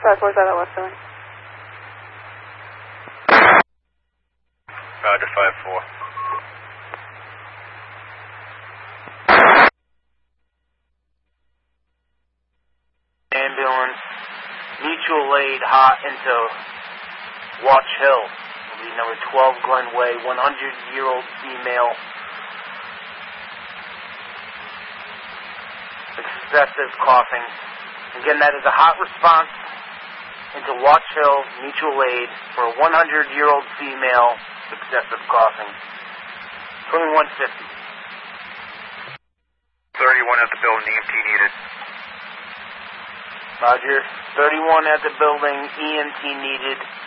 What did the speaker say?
Where's that at West Philly? Roger, 5-4. Ambulance, mutual aid hot into Watch Hill. Will be number 12 Glen Way, 100-year-old female. Excessive coughing. Again, that is a hot response into Watch Hill mutual aid for a 100-year-old female, excessive coughing. 2150. 31 at the building, EMT needed. Roger. 31 at the building, EMT needed.